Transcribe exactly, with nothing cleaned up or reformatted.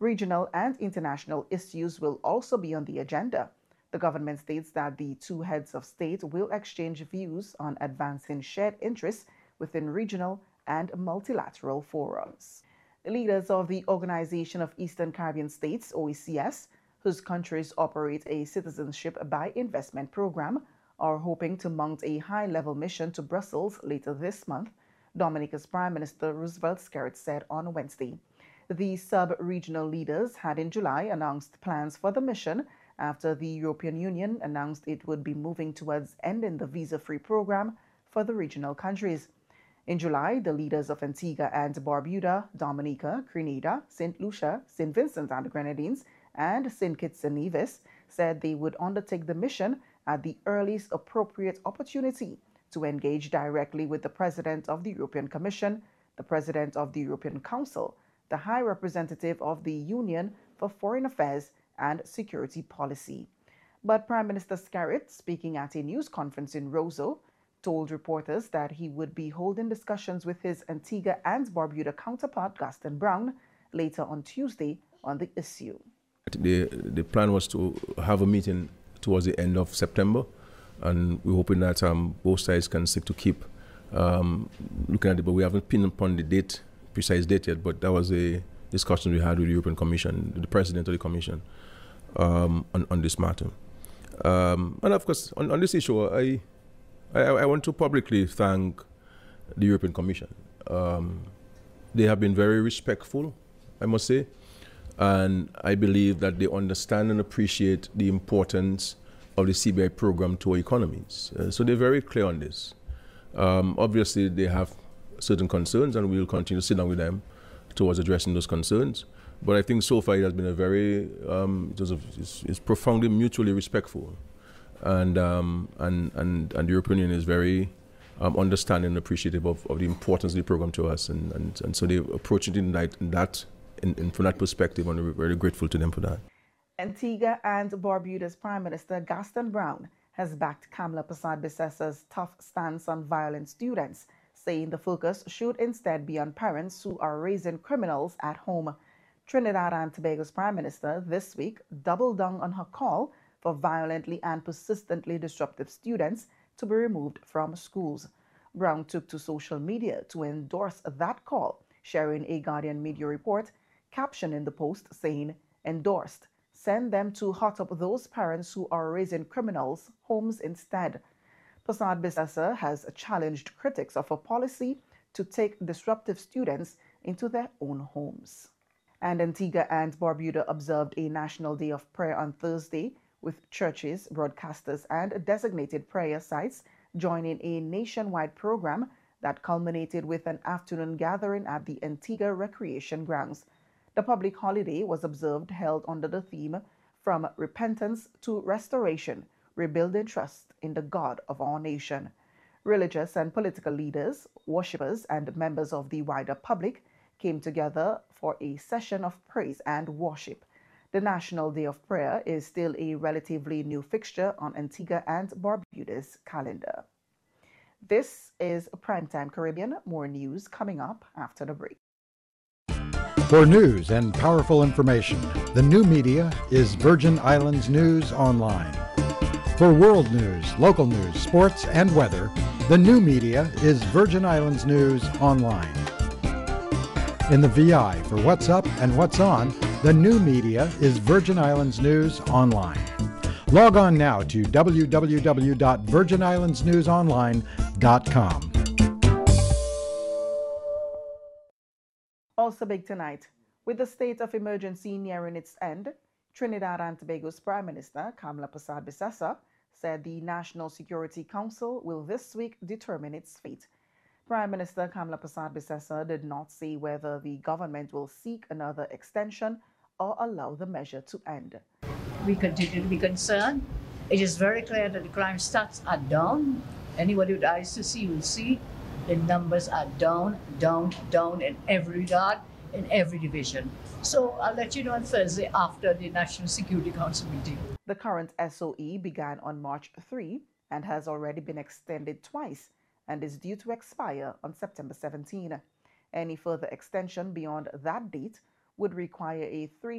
Regional and international issues will also be on the agenda. The government states that the two heads of state will exchange views on advancing shared interests within regional and multilateral forums. The leaders of the Organization of Eastern Caribbean States, O E C S, whose countries operate a citizenship by investment program, are hoping to mount a high-level mission to Brussels later this month, Dominica's Prime Minister Roosevelt Skerrit said on Wednesday. The sub-regional leaders had in July announced plans for the mission after the European Union announced it would be moving towards ending the visa-free program for the regional countries. In July, the leaders of Antigua and Barbuda, Dominica, Grenada, Saint Lucia, Saint Vincent and the Grenadines, and Saint Kitts and Nevis said they would undertake the mission at the earliest appropriate opportunity to engage directly with the President of the European Commission, the President of the European Council, the High Representative of the Union for Foreign Affairs and Security Policy. But Prime Minister Skerrit, speaking at a news conference in Roseau, told reporters that he would be holding discussions with his Antigua and Barbuda counterpart, Gaston Brown, later on Tuesday on the issue. The, the plan was to have a meeting towards the end of September, and we're hoping that um, both sides can stick to keep um, looking at it, but we haven't pinned upon the date, precise date yet, but that was a discussion we had with the European Commission, the President of the Commission, um, on, on this matter. Um, and of course, on, on this issue, I, I, I want to publicly thank the European Commission. Um, they have been very respectful, I must say, and I believe that they understand and appreciate the importance of the C B I program to our economies. Uh, so they're very clear on this. Um, obviously, they have certain concerns, and we'll continue to sit down with them towards addressing those concerns. But I think so far it has been a very, um, it was a, it's, it's profoundly mutually respectful. And, um, and, and, and the European Union is very um, understanding and appreciative of, of the importance of the program to us. And, and, and so they approach it in that, in that in, in, from that perspective, and we're very grateful to them for that. Antigua and Barbuda's Prime Minister Gaston Brown has backed Kamla Persad-Bissessa's tough stance on violent students, saying the focus should instead be on parents who are raising criminals at home. Trinidad and Tobago's Prime Minister this week doubled down on her call for violently and persistently disruptive students to be removed from schools. Brown took to social media to endorse that call, sharing a Guardian media report captioning the post saying, "Endorsed. Send them to hot up those parents who are raising criminals' homes instead." Persad-Bissessa has challenged critics of a policy to take disruptive students into their own homes. And Antigua and Barbuda observed a National Day of Prayer on Thursday, with churches, broadcasters, and designated prayer sites joining a nationwide program that culminated with an afternoon gathering at the Antigua Recreation Grounds. The public holiday was observed held under the theme "From Repentance to Restoration, Rebuilding Trust in the God of our Nation." Religious and political leaders, worshippers, and members of the wider public came together for a session of praise and worship. The National Day of Prayer is still a relatively new fixture on Antigua and Barbuda's calendar. This is Primetime Caribbean. More news coming up after the break. For news and powerful information, the new media is Virgin Islands News Online. For world news, local news, sports, and weather, the new media is Virgin Islands News Online. In the V I for what's up and what's on, the new media is Virgin Islands News Online. Log on now to w w w dot virgin islands news online dot com. Also big tonight, with the state of emergency nearing its end, Trinidad and Tobago's Prime Minister Kamla Persad-Bissessa said the National Security Council will this week determine its fate. Prime Minister Kamla Persad-Bissessa did not say whether the government will seek another extension or allow the measure to end. We continue to be concerned. It is very clear that the crime stats are down. Anybody with eyes to see will see the numbers are down, down, down in every regard, in every division. So I'll let you know on Thursday after the National Security Council meeting. The current S O E began on March third and has already been extended twice and is due to expire on September seventeenth. Any further extension beyond that date would require a three